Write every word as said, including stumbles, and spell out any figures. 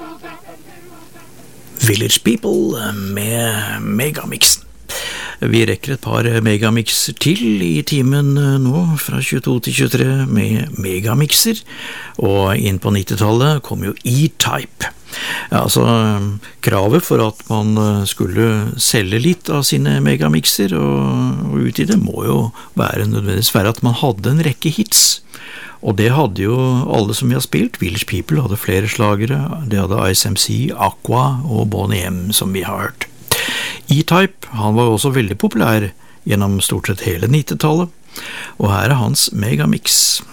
Village People med Megamixen. Vi rekker et par megamixer til i timen nå, fra tjueto til tjuetre med megamixer, og inn på nittitallet kom jo E-Type. Ja, altså, kravet for at man skulle selge litt av sine megamixer og, og ut i det må jo være nødvendigvis være at man hadde en rekke hits. Og det hadde jo alle som vi har spilt. Village People hadde flere slagere. Det hadde Ice M C, Aqua og Boney M som vi har hørt. E-Type, han var også veldig populær gjennom stort sett hele nittitallet. Og her er hans megamix.